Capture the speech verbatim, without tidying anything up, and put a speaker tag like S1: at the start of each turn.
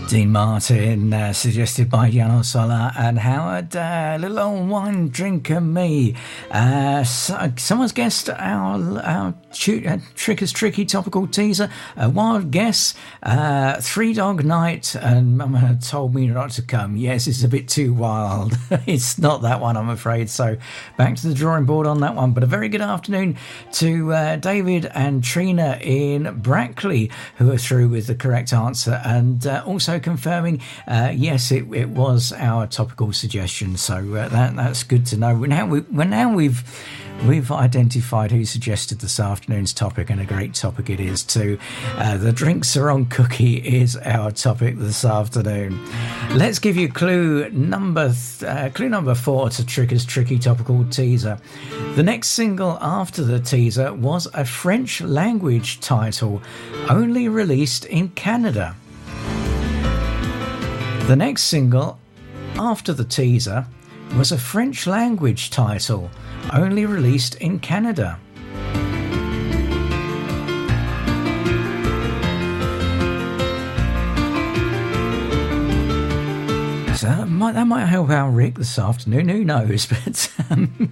S1: Dean Martin, uh, suggested by Jan Sola and Howard. Uh, little old wine drinker me. Uh, so, someone's guessed our, our tu- uh, Trick is Tricky topical teaser. A wild guess. Uh, Three Dog Night, and Mama told me not to come. Yes, it's a bit too wild. It's not that one, I'm afraid. So back to the drawing board on that one. But a very good afternoon to uh, David and Trina in Brackley, who are through with the correct answer, and uh, also confirming uh, yes, it, it was our topical suggestion. So uh, that that's good to know. Now we well, now we've we've identified who suggested this afternoon's topic, and a great topic it is too. Uh, the drinks are on cookie is our topic this afternoon. Let's give you clue number th- uh, clue number four to Tricker's Tricky topical teaser. The next single after the teaser was a French language title, only released in Canada. The next single after the teaser was a French language title, only released in Canada. So that might, that might help out Rick this afternoon, who knows, but um,